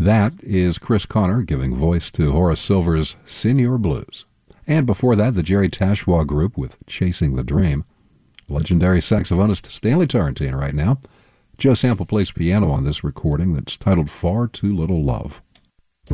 That is Chris Connor giving voice to Horace Silver's Senior Blues. And before that, the Jerry Tashwa Group with Chasing the Dream. Legendary saxophonist Stanley Tarantino right now. Joe Sample plays piano on this recording that's titled Far Too Little Love.